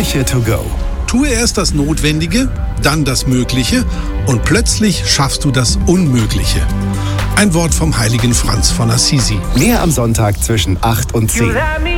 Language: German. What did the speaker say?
Kirche to go. Tue erst das Notwendige, dann das Mögliche und plötzlich schaffst du das Unmögliche. Ein Wort vom heiligen Franz von Assisi. Mehr am Sonntag zwischen 8 und 10.